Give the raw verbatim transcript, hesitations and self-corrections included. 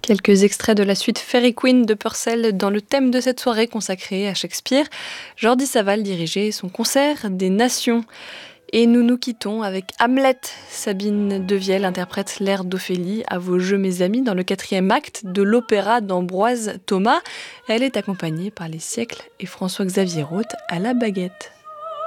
Quelques extraits de la suite Fairy Queen de Purcell dans le thème de cette soirée consacrée à Shakespeare. Jordi Saval dirigeait son concert des Nations. Et nous nous quittons avec Hamlet. Sabine Devielle interprète l'air d'Ophélie à vos jeux mes amis dans le quatrième acte de l'opéra d'Ambroise Thomas. Elle est accompagnée par les siècles et François-Xavier Roth à la baguette.